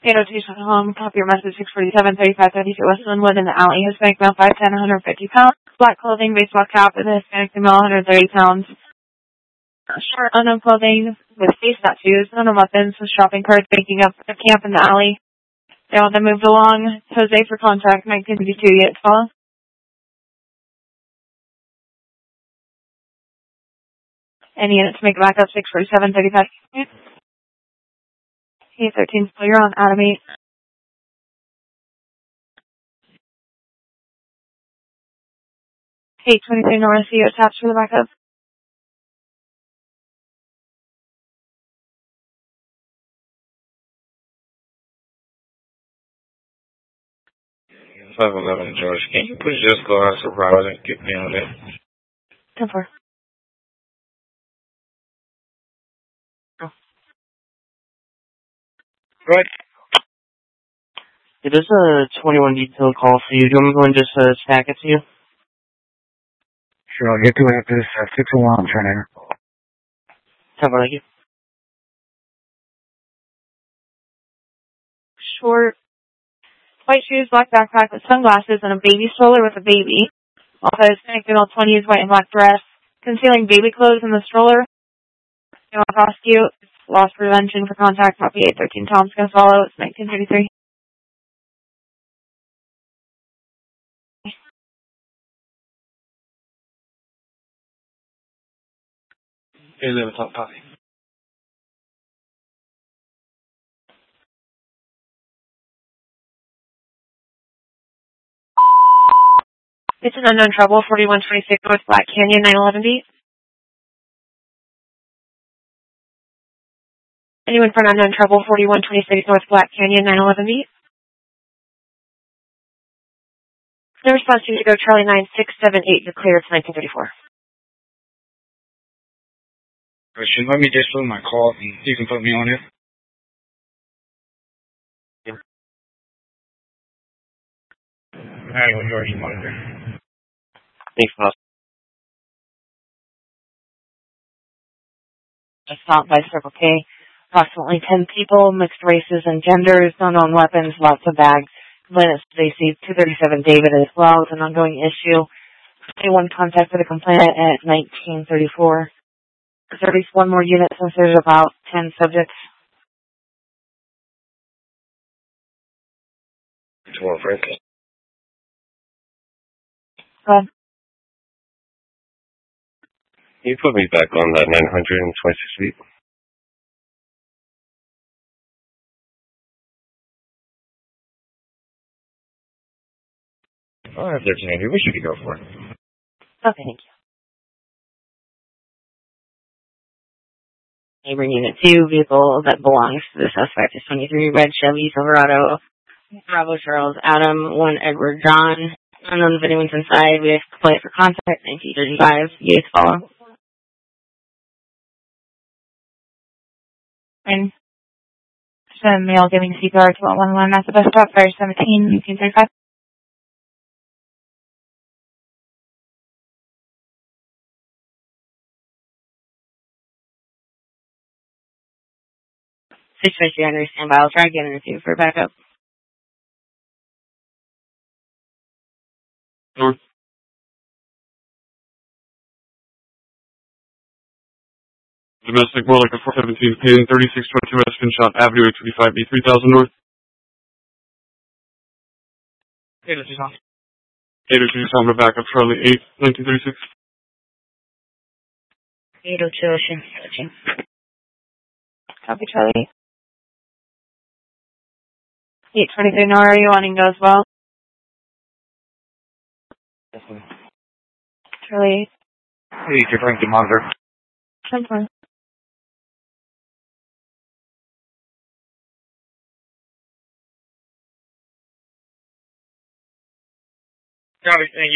802 home, copy your message 647 3532 West Linwood in the alley. Hispanic male 5'10", 150 pounds. Black clothing, baseball cap with a Hispanic female 130 pounds. Short unknown clothing with face tattoos, unknown weapons, with shopping carts, making up a camp in the alley. They all then moved along. Jose for contact, 1952 units follow. Any units make it back up 647 35. 813, so you're on Adam 8. 823 North, you attached for the backup. Five 511 George. Can you please just go out surprise and get me on it? 10-4. Right. Yeah, there's a 21 detail call for you. Do you want me to go and just stack it to you? Sure, I'll get to it after this 601 Terminator. 10-4, thank you. Short, white shoes, black backpack with sunglasses, and a baby stroller with a baby. Also, Hispanic female 20 is white and black dress. Concealing baby clothes in the stroller. They want to prosecute. Loss prevention for contact. Copy 813. Tom's going to follow. It's 1933. Hey, live a top copy. It's an unknown trouble. 4126 North Black Canyon, 911 beat. Anyone for an unknown trouble? 4126 North Black Canyon, 911 beat. No response to go Charlie 9678. You're clear. It's 1934. Christian, let me just fill my call and you can put me on it. Yeah. Alright, well, you're already monitor. Thanks, boss. Assault by Circle K. Approximately 10 people, mixed races and genders, unknown weapons, lots of bags. Complainant Stacy, 237 David as well. It's an ongoing issue. Anyone contacted the complainant at 1934. Is there at least one more unit since there's about 10 subjects? 12 Frank. Go ahead. Can you put me back on that 926 feet? All right, 1380. We should go for it. Okay, thank you. Neighboring Unit 2, vehicle that belongs to the suspect is 23 red Chevy Silverado. Bravo Charles Adam, 1 Edward John. Unknown if anyone's inside. We have to play for contact, 1935. You guys follow. And some male giving CPR to 111 at the bus stop, fire 17, 1935. Situation, I understand, but I'll try to get in with you for backup. North. Domestic, more like a 417, paying 3622 West Finshot Avenue, 825 B 3000 North. 802 Tom. 802 Tom to backup, Charlie 8, 1936. 802 Ocean. Copy, Charlie. 823 Nora, are you wanting to go as well? Charlie. Hey, you're Frankie monitor. 10-4. Copy, thank you.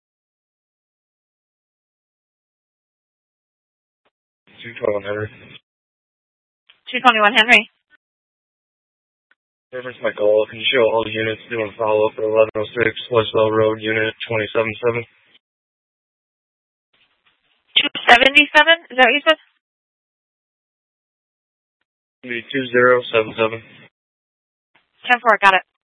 212 Henry. 221 Henry. Reference my call. Can you show all the units doing follow-up at 1106 Westville Road, Unit 277? 277? Is that what you said? 2077. 10-4, got it.